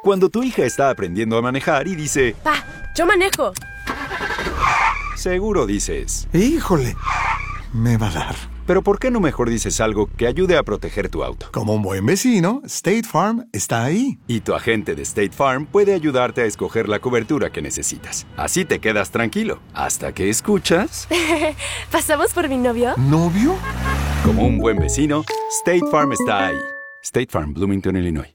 Cuando tu hija está aprendiendo a manejar y dice, Pa, yo manejo. seguro dices, ¡Híjole! Me va a dar. pero ¿por qué no mejor dices algo que ayude a proteger tu auto? Como un buen vecino, State Farm está ahí. Y tu agente de State Farm puede ayudarte a escoger la cobertura que necesitas. Así te quedas tranquilo, hasta que escuchas... ¿Pasamos por mi novio? ¿Novio? Como un buen vecino, State Farm está ahí. State Farm, Bloomington, Illinois.